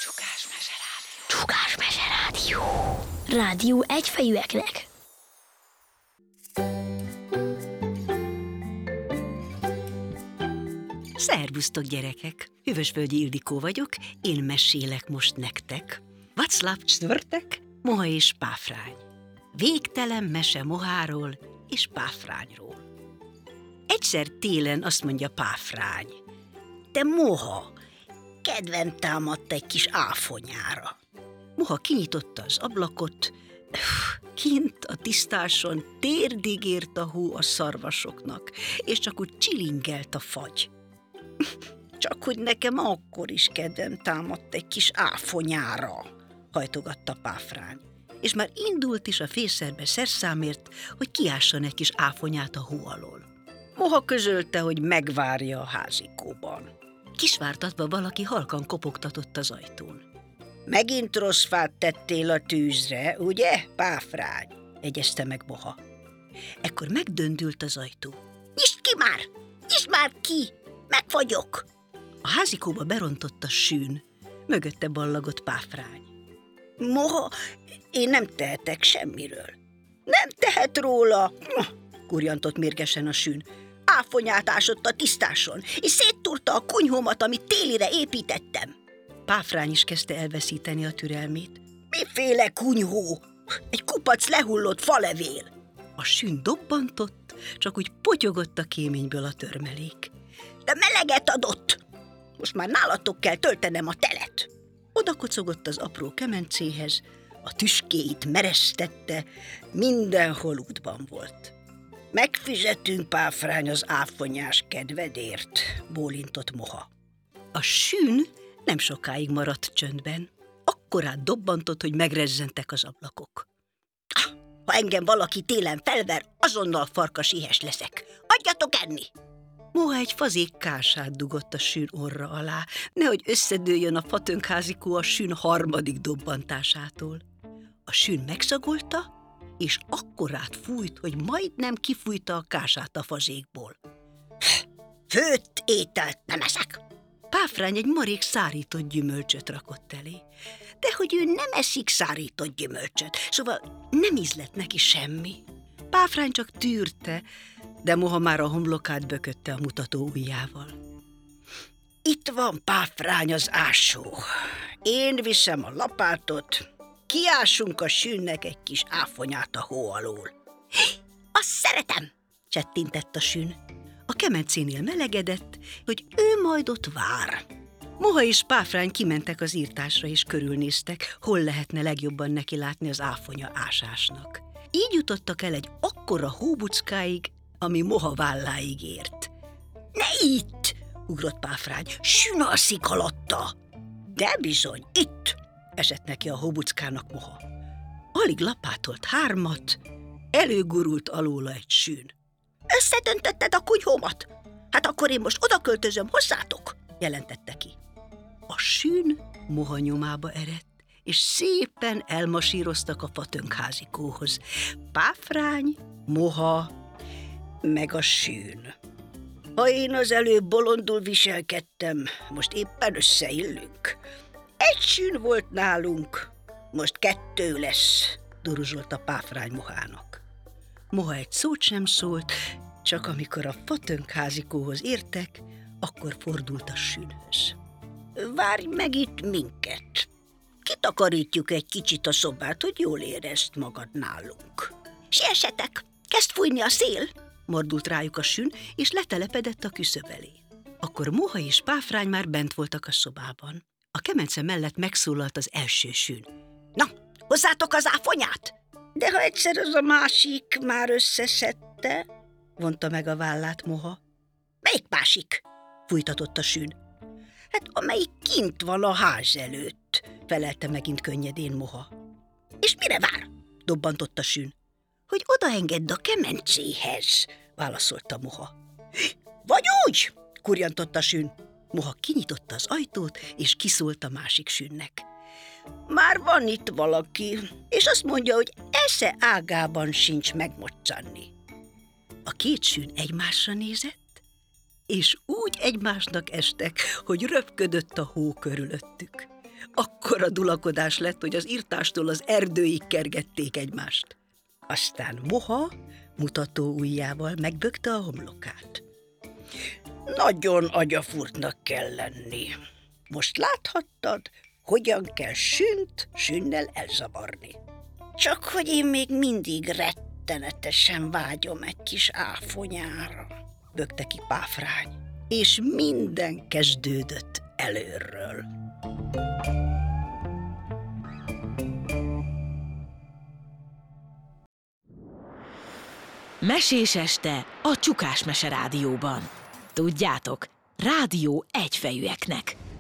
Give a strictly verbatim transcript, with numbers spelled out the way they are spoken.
Csukásmese rádió. Csukásmese rádió. Rádió egyfejűeknek. Szervusztok, gyerekek! Hűvösvölgyi Ildikó vagyok, én mesélek most nektek. Václav Czwartek, Moha és Páfrány. Végtelen mese Moháról és Páfrányról. Egyszer télen azt mondja Páfrány: te Moha, kedvem támadt egy kis áfonyára. Moha kinyitotta az ablakot, kint a tisztáson térdig ért a hó a szarvasoknak, és csak úgy csilingelt a fagy. Csak hogy nekem akkor is kedvem támadt egy kis áfonyára, hajtogatta Páfrány, és már indult is a fészerbe szerszámért, hogy kiásson egy kis áfonyát a hó alól. Moha közölte, hogy megvárja a házikóban. Kisvártatva valaki halkan kopogtatott az ajtón. Megint rossz fát tettél a tűzre, ugye, Páfrány? Jegyezte meg Moha. Ekkor megdöndült az ajtó. Nyisd ki már! Nyisd már ki! Megfagyok! A házikóba berontott a sűn, mögötte ballagott Páfrány. Moha, én nem tehetek semmiről. Nem tehet róla, kurjantott mérgesen a sűn. Áfonyát ásott a tisztáson, és széttúrta a kunyhómat, amit télire építettem. Páfrány is kezdte elveszíteni a türelmét. Miféle kunyhó? Egy kupac lehullott falevél. A sűn dobbantott, csak úgy potyogott a kéményből a törmelék. De meleget adott! Most már nálatok kell töltenem a telet. Oda kocogott az apró kemencéhez, a tüskéit meresztette, mindenhol útban volt. Megfizetünk, Páfrány, az áfonyás kedvedért, bólintott Moha. A sűn nem sokáig maradt csöndben. Akkorát dobbantott, hogy megrezzentek az ablakok. Ha engem valaki télen felver, azonnal farkas éhes leszek. Adjatok enni! Moha egy fazék kását dugott a sűn orra alá, nehogy összedőljön a fatönkházikó a sűn harmadik dobbantásától. A sűn megszagolta, és akkorát fújt, hogy majdnem kifújta a kását a fazékból. Főtt ételt nem eszek! Páfrány egy marék szárított gyümölcsöt rakott elé. De hogy ő nem eszik szárított gyümölcsöt, szóval nem ízlett neki semmi. Páfrány csak tűrte, de Moha már a homlokát bökötte a mutató ujjával. Itt van, Páfrány, az ásó. Én viszem a lapátot, kiásunk a sűnnek egy kis áfonyát a hó alól. Azt szeretem, csettintett a sűn. A kemencénél melegedett, hogy ő majd ott vár. Moha és Páfrány kimentek az írtásra és körülnéztek, hol lehetne legjobban nekilátni az áfonya ásásnak. Így jutottak el egy akkora hóbuckáig, ami Moha válláig ért. Ne itt! Ugrott Páfrány, sűn alszik alatta. De bizony, itt! Esett neki a hóbuckának Moha. Alig lapátolt hármat, előgurult alóla egy sűn. Összedöntötted a kunyhómat? Hát akkor én most oda költözöm hozzátok, jelentette ki. A sűn Moha nyomába eredt, és szépen elmasíroztak a fatönkházikóhoz. Páfrány, Moha, meg a sűn. Ha én az előbb bolondul viselkedtem, most éppen összeillünk. Egy sűn volt nálunk, most kettő lesz, duruzsolt a Páfrány Mohának. Moha egy szót sem szólt, csak amikor a fatönkházikóhoz értek, akkor fordult a sűnhöz. Várj meg itt minket. Kitakarítjuk egy kicsit a szobát, hogy jól érezd magad nálunk. Siessetek, kezd fújni a szél, mordult rájuk a sűn, és letelepedett a küszöb elé. Akkor Moha és Páfrány már bent voltak a szobában. A kemence mellett megszólalt az első sűn. Na, hozzátok az áfonyát! De ha egyszer az a másik már összeszedte, vonta meg a vállát Moha. Melyik másik? Fújtatott a sűn. Hát amelyik kint van a ház előtt, felelte megint könnyedén Moha. És mire vár? Dobbantott a sűn. Hogy odaengedd a kemencéhez, válaszolta Moha. Vagy úgy, kurjantott a sűn. Moha kinyitotta az ajtót, és kiszólt a másik sűnnek. Már van itt valaki, és azt mondja, hogy esze ágában sincs megmoccanni. A két sűn egymásra nézett, és úgy egymásnak estek, hogy röpködött a hó körülöttük. akkora dulakodás lett, hogy az irtástól az erdőig kergették egymást. Aztán Moha mutató ujjával megbökte a homlokát. Nagyon agyafurtnak kell lenni. Most láthattad, hogyan kell sünt sünnel elzavarni. Csak hogy én még mindig rettenetesen vágyom egy kis áfonyára, bökte ki Páfrány, és minden kezdődött előről. Mesés este a Csukás Mese Rádióban. Tudjátok, rádió egyfejűeknek.